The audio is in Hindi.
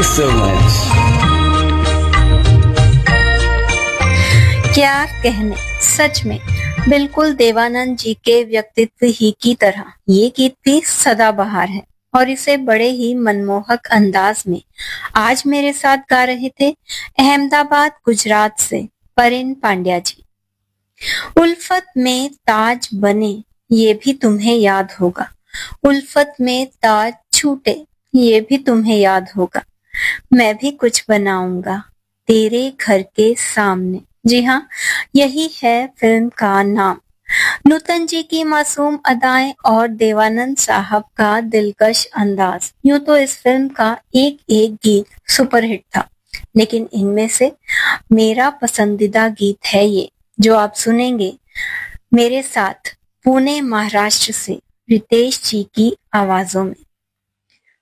you so much. क्या कहने, सच में बिल्कुल देवानंद जी के व्यक्तित्व ही की तरह ये गीत भी सदाबहार है और इसे बड़े ही मनमोहक अंदाज में आज मेरे साथ गा रहे थे अहमदाबाद गुजरात से परिन पांड्या जी। उल्फत में ताज बने ये भी तुम्हें याद होगा, उल्फत में ताज छूटे ये भी तुम्हें याद होगा, मैं भी कुछ बनाऊंगा तेरे घर के सामने। जी हाँ, यही है फिल्म का नाम। नूतन जी की मासूम अदाएं और देवानंद साहब का दिलकश अंदाज, यूं तो इस फिल्म का एक एक गीत सुपरहिट था, लेकिन इनमें से मेरा पसंदीदा गीत है ये जो आप सुनेंगे मेरे साथ पुणे महाराष्ट्र से रितेश जी की आवाजों में।